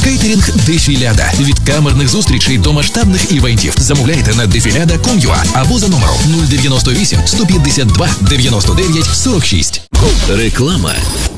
Кейтерінг Дефіляда. Від камерних зустрічей до масштабних івентів. Замовляйте на defilada.com.ua або за номером 098 152 99 46. Реклама.